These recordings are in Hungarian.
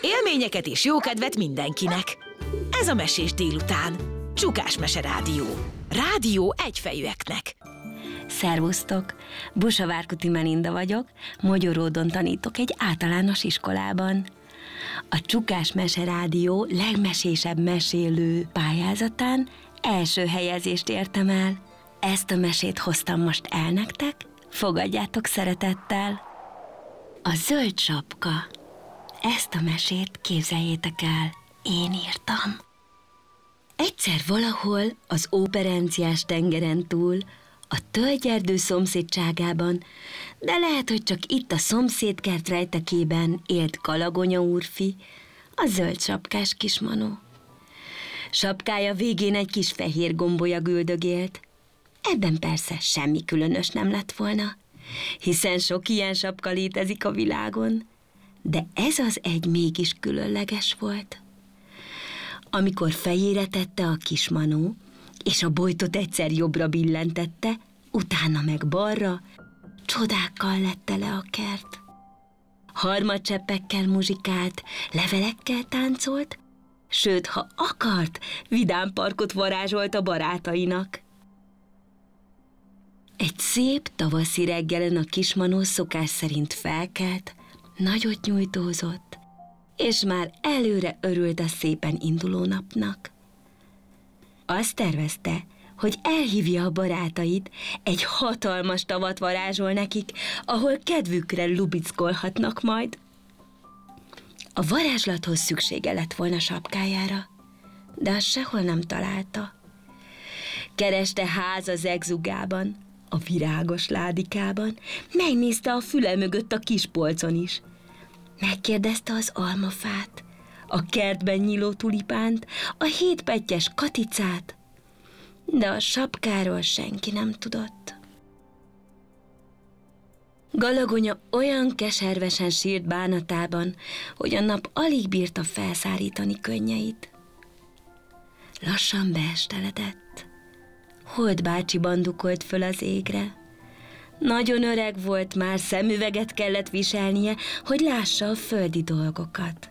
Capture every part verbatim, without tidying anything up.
Élményeket és jókedvet mindenkinek. Ez a Mesés délután. Csukás Mese Rádió. Rádió egyfejűeknek. Szervusztok! Busa Várkuti Melinda vagyok, Mogyoródon tanítok egy általános iskolában. A Csukás Mese Rádió legmesésebb mesélő pályázatán első helyezést értem el. Ezt a mesét hoztam most el nektek, fogadjátok szeretettel. A zöld sapka. Ezt a mesét képzeljétek el, én írtam. Egyszer valahol az Óperenciás tengeren túl, a tölgyerdő szomszédságában, de lehet, hogy csak itt a szomszédkert rejtekében élt Galagonya úrfi, a zöld sapkás kismanó. Sapkája végén egy kis fehér gombolya güldögélt. Ebben persze semmi különös nem lett volna, hiszen sok ilyen sapka létezik a világon, de ez az egy mégis különleges volt. Amikor fejére tette a kismanó, és a bojtot egyszer jobbra billentette, utána meg balra, csodákkal lett tele a kert. Harmadcseppekkel muzsikált, levelekkel táncolt, sőt, ha akart, vidám parkot varázsolt a barátainak. Egy szép tavaszi reggelen a kismanó szokás szerint felkelt, nagyot nyújtózott, és már előre örült a szépen induló napnak. Azt tervezte, hogy elhívja a barátait, egy hatalmas tavat varázsol nekik, ahol kedvükre lubickolhatnak majd. A varázslathoz szüksége lett volna sapkájára, de azt sehol nem találta. Kereste háza zegzugában, a virágos ládikában, megnézte a füle mögött a kis polcon is. Megkérdezte az almafát, a kertben nyíló tulipánt, a hétpettyes katicát, de a sapkáról senki nem tudott. Galagonya olyan keservesen sírt bánatában, hogy a nap alig bírta felszárítani könnyeit. Lassan beesteledett. Holt bácsi bandukolt föl az égre. Nagyon öreg volt már, szemüveget kellett viselnie, hogy lássa a földi dolgokat.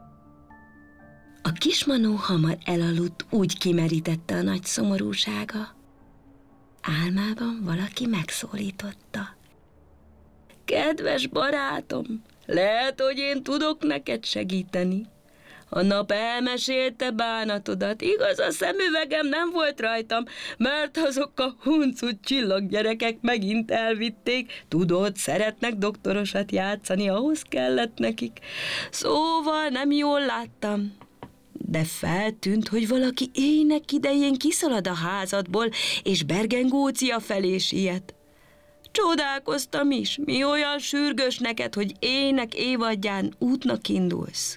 A kismanó hamar elaludt, úgy kimerítette a nagy szomorúsága. Álmában valaki megszólította. Kedves barátom, lehet, hogy én tudok neked segíteni. A nap elmesélte bánatodat, igaz, a szemüvegem nem volt rajtam, mert azok a huncut csillaggyerekek megint elvitték. Tudod, szeretnek doktorosat játszani, ahhoz kellett nekik. Szóval nem jól láttam. De feltűnt, hogy valaki ének idején kiszalad a házadból, és Bergen-Gócia felé siet. Csodálkoztam is, mi olyan sürgős neked, hogy ének évadján útnak indulsz.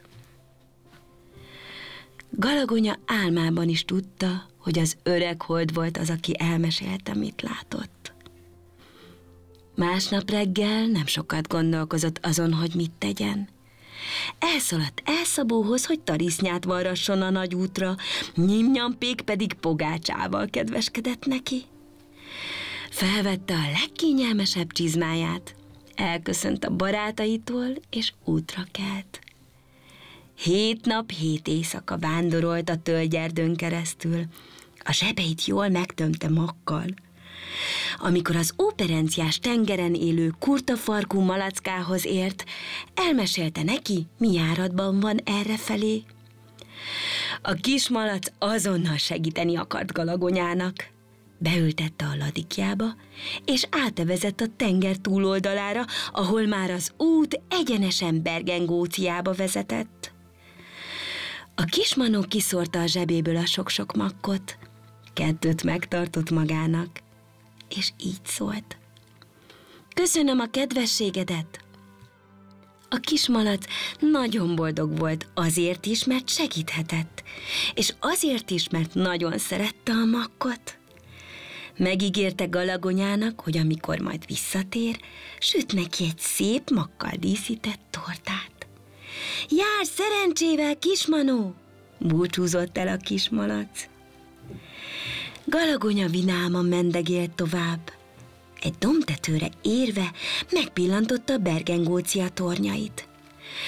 Galagonya álmában is tudta, hogy az öreg hold volt az, aki elmesélte, mit látott. Másnap reggel nem sokat gondolkozott azon, hogy mit tegyen. Elszaladt Elszabóhoz, hogy tarisznyát varrasson a nagy útra, Nyimnyampék pedig pogácsával kedveskedett neki. Felvette a legkényelmesebb csizmáját, elköszönt a barátaitól, és útra kelt. Hét nap, hét éjszaka vándorolt a tölgyerdőn keresztül, a zsebeit jól megtömte makkal. Amikor az Óperenciás tengeren élő kurtafarkú malackához ért, elmesélte neki, mi járatban van errefelé. A kis malac azonnal segíteni akart Galagonyának. Beültette a ladikjába, és átevezett a tenger túloldalára, ahol már az út egyenesen Bergen-Góciába vezetett. A kismanó kiszórta a zsebéből a sok-sok makkot, kettőt megtartott magának, és így szólt. Köszönöm a kedvességedet! A kismalac nagyon boldog volt azért is, mert segíthetett, és azért is, mert nagyon szerette a makkot. Megígérte Galagonyának, hogy amikor majd visszatér, süt neki egy szép makkal díszített tortát. Járj szerencsével, kismanó! Búcsúzott el a kismalac. Galagonya vidáman mendegélt tovább. Egy dombtetőre érve megpillantotta Bergen-Gócia tornyait.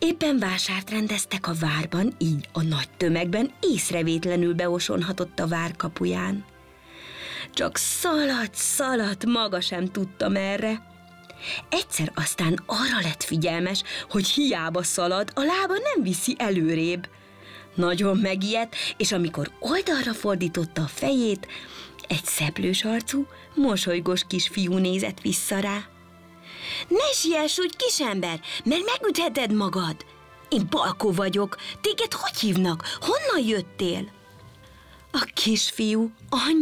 Éppen vásárt rendeztek a várban, így a nagy tömegben észrevétlenül beosonhatott a vár kapuján. Csak szaladt, szaladt, maga sem tudta merre. Egyszer aztán arra lett figyelmes, hogy hiába szalad, a lába nem viszi előrébb. Nagyon megijedt, és amikor oldalra fordította a fejét, egy szeplős arcú, mosolygós kisfiú nézett vissza rá. Ne siess úgy, kisember, mert megütheted magad. Én Balkó vagyok, téged hogy hívnak? Honnan jöttél? A kisfiú